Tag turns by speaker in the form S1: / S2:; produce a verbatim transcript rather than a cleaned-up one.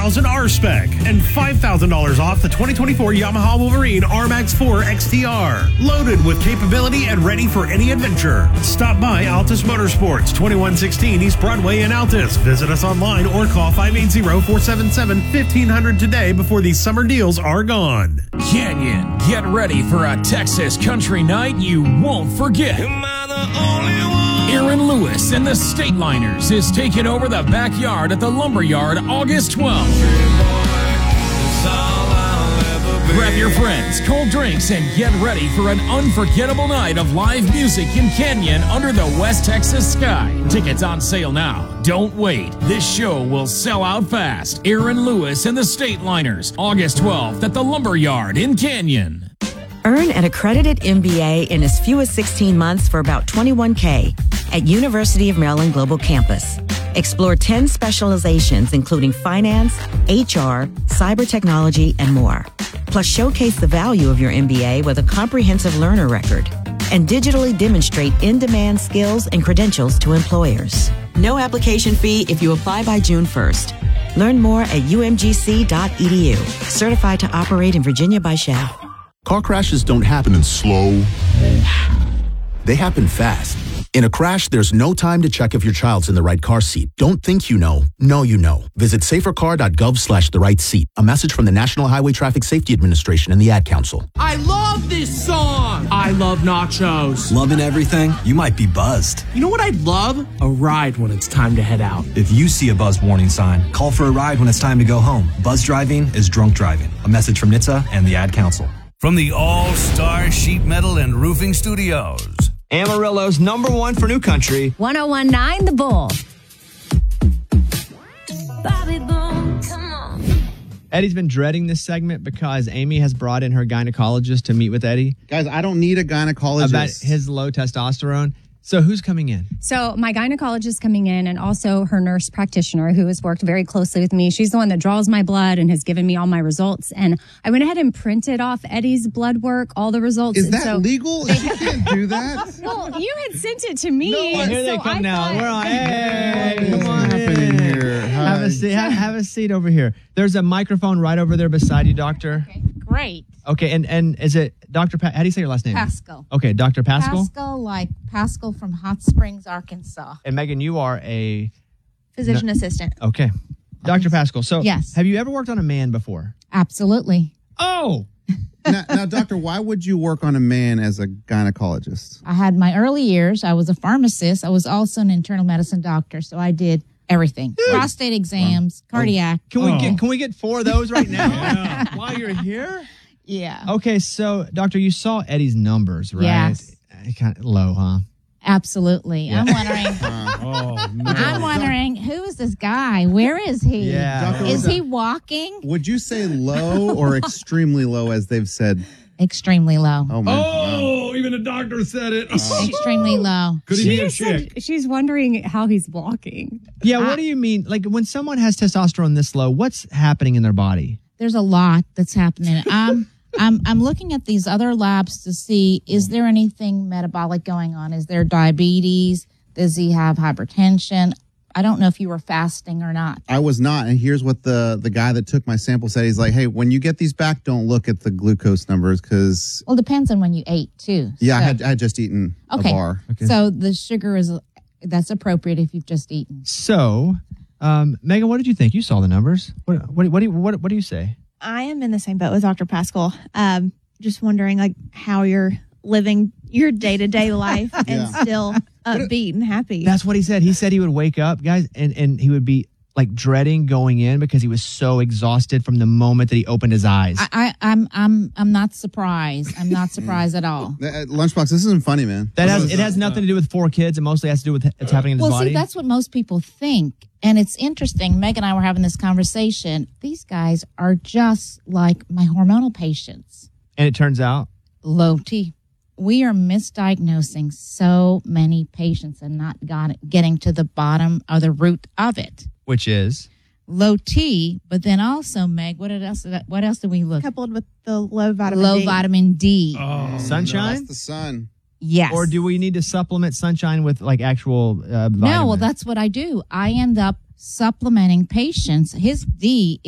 S1: thousand R-Spec and five thousand dollars off the twenty twenty-four Yamaha Wolverine R MAX four X T R. Loaded with capability and ready for any adventure. Stop by Altus Motorsports, twenty-one sixteen East Broadway in Altus. Visit us online or call five eight zero, four seven seven, one five zero zero today before these summer deals are gone.
S2: Canyon, get ready for a Texas country night you won't forget.
S3: Am I the only one?
S2: Aaron Lewis and the Stateliners is taking over the backyard at the Lumberyard August twelfth. Grab your friends, cold drinks, and get ready for an unforgettable night of live music in Canyon under the West Texas sky. Tickets on sale now. Don't wait. This show will sell out fast. Aaron Lewis and the Stateliners, August twelfth at the Lumberyard in Canyon.
S4: Earn an accredited M B A in as few as sixteen months for about twenty-one thousand dollars at University of Maryland Global Campus. Explore ten specializations, including finance, H R, cyber technology, and more. Plus, showcase the value of your M B A with a comprehensive learner record and digitally demonstrate in-demand skills and credentials to employers. No application fee if you apply by June first. Learn more at U M G C dot E D U. Certified to operate in Virginia by S H A.
S5: Car crashes don't happen in slow motion. They happen fast. In a crash, there's no time to check if your child's in the right car seat. Don't think you know. Know you know. Visit safercar.gov slash the right seat. A message from the National Highway Traffic Safety Administration and the Ad Council.
S6: I love this song. I love nachos.
S7: Loving everything? You might be buzzed.
S6: You know what I'd love? A ride when it's time to head out.
S7: If you see a buzz warning sign, call for a ride when it's time to go home. Buzz driving is drunk driving. A message from N H T S A and the Ad Council.
S3: From the All-Star Sheet Metal and Roofing Studios.
S8: Amarillo's number one for new country.
S9: one oh one point nine The Bull.
S10: Bobby Boom, come on.
S8: Eddie's been dreading this segment because Amy has brought in her gynecologist to meet with Eddie.
S11: Guys, I don't need a gynecologist.
S8: About his low testosterone. So who's coming in?
S9: So my gynecologist is coming in, and also her nurse practitioner who has worked very closely with me. She's the one that draws my blood and has given me all my results. And I went ahead and printed off Eddie's blood work, all the results.
S11: Is
S9: and
S11: that
S9: so
S11: legal? You can't do that.
S9: Well, you had sent it to me.
S8: No, here they
S9: so
S8: come
S9: I
S8: now.
S9: thought-
S8: We're on. Hey,
S11: What's
S8: come on
S11: happening
S8: in.
S11: here?
S8: Have
S11: Hi.
S8: a seat. Have, have a seat over here. There's a microphone right over there beside you, doctor.
S12: Okay, great.
S8: Okay, and and is it Doctor Pa- How do you say your last name?
S12: Pascal.
S8: Okay, Doctor Pascal.
S12: Pascal, like Pascal from Hot Springs, Arkansas.
S8: And Megan, you are a
S12: Physician
S8: No-
S12: assistant.
S8: okay, Doctor Pascal. So,
S12: Yes.
S8: have you ever worked on a man before?
S12: Absolutely.
S8: Oh,
S11: now, now, doctor, why would you work on a man as a gynecologist?
S12: I had my early years. I was a pharmacist. I was also an internal medicine doctor, so I did everything: prostate exams, cardiac.
S8: can we
S11: Oh.
S8: get can we get four of those right now while you're here?
S12: Yeah.
S8: Okay, so doctor, you saw Eddie's numbers, right?
S12: Yes.
S8: Kind of low, huh?
S12: Absolutely. I'm wondering.
S11: Uh,
S12: I'm wondering who is this guy? Where is he?
S8: Yeah.
S11: Doctor,
S12: Is
S11: was
S12: he
S11: that-
S12: walking?
S11: Would you say low or extremely low, as they've said?
S12: Extremely low.
S11: Oh, man. Wow.
S3: Oh, even a doctor said it.
S12: Extremely low.
S3: Could he
S9: She
S3: be a
S9: just said
S3: chick?
S9: she's wondering how he's walking.
S8: Yeah. What do you mean? Like when someone has testosterone this low, what's happening in their body?
S12: There's a lot that's happening. I'm I'm I'm looking at these other labs to see, is there anything metabolic going on? Is there diabetes? Does he have hypertension? I don't know if you were fasting or not.
S11: I was not. And here's what the, the guy that took my sample said. He's like, hey, when you get these back, don't look at the glucose numbers because,
S12: Well, it depends on when you ate too.
S11: yeah, I
S12: So-
S11: had, I had just eaten
S12: Okay.
S11: a bar.
S12: So the sugar is that's appropriate if you've just eaten.
S8: So, um, Megan, what did you think? You saw the numbers. What what what do you, what, what do you say?
S13: I am in the same boat with Doctor Pascal. Um, just wondering, like, how you're living your day to day life and
S11: Yeah.
S13: still upbeat and happy.
S8: That's what he said. He said he would wake up, guys, and, and he would be like dreading going in because he was so exhausted from the moment that he opened his eyes.
S12: I, I I'm I'm I'm not surprised. I'm not surprised at all.
S11: Uh, Lunchbox, this isn't funny, man.
S8: that has it has nothing to do with four kids. It mostly has to do with what's happening in his
S12: Well,
S8: body.
S12: see, that's what most people think. And it's interesting. Meg and I were having this conversation. These guys are just like my hormonal patients.
S8: and it turns out
S12: Low T. We are misdiagnosing so many patients and not got getting to the bottom or the root of it.
S8: which is
S12: Low T, but then also, Meg, what else? What else do we look?
S13: Coupled with the low vitamin
S12: Low
S13: D.
S12: vitamin D.
S8: Oh, sunshine.
S11: That's the sun.
S12: Yes.
S8: Or do we need to supplement sunshine with like actual uh,
S12: No, well,
S8: vitamins?
S12: that's what I do. I end up supplementing patients. His D